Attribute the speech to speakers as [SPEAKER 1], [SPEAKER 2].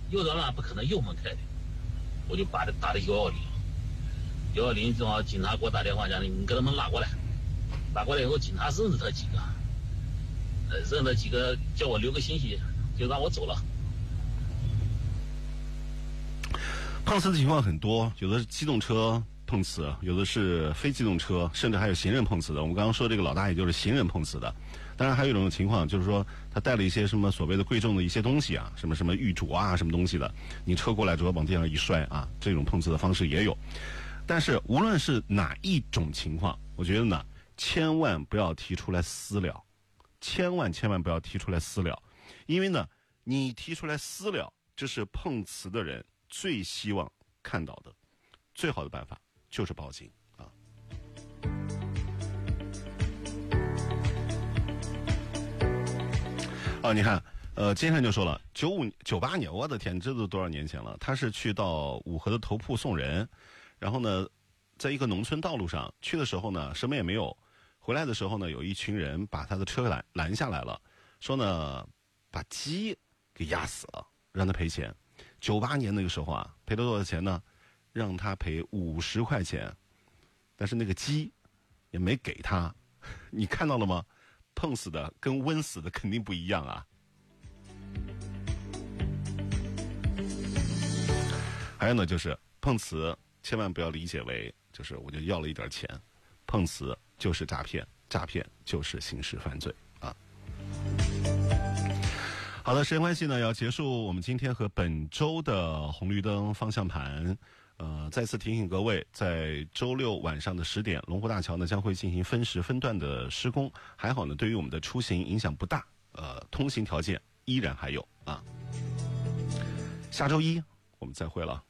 [SPEAKER 1] 右转弯不可能右门开的，我就打的110，110正好警察给我打电话讲你给他们拉过来以后，警察认识他几个，叫我留个信息，就让我走了。
[SPEAKER 2] 碰瓷的情况很多，有的是机动车碰瓷，有的是非机动车，甚至还有行人碰瓷的。我们刚刚说这个老大爷就是行人碰瓷的。当然还有一种情况就是说他带了一些什么所谓的贵重的一些东西啊，什么玉镯啊什么东西的，你车过来之后往地上一摔啊，这种碰瓷的方式也有。但是无论是哪一种情况，我觉得呢千万不要提出来私了，千万不要提出来私了，因为呢你提出来私了，这是碰瓷的人最希望看到的。最好的办法就是报警啊！你看，金山就说了，98年，我的天，这都多少年前了？他是去到五河的头铺送人，然后呢，在一个农村道路上去的时候呢，什么也没有，回来的时候呢，有一群人把他的车拦下来了，说呢，把鸡给压死了，让他赔钱。98年那个时候啊，赔了多少钱呢？让他赔50块钱，但是那个鸡也没给他，你看到了吗？碰死的跟温死的肯定不一样啊。还有呢，就是碰瓷千万不要理解为就是我就要了一点钱，碰瓷就是诈骗，诈骗就是刑事犯罪啊。好的，时间关系呢，要结束我们今天和本周的红绿灯方向盘。再次提醒各位，在周六晚上的10点，龙湖大桥呢将会进行分时分段的施工。还好呢，对于我们的出行影响不大。通行条件依然还有啊。下周一我们再会了。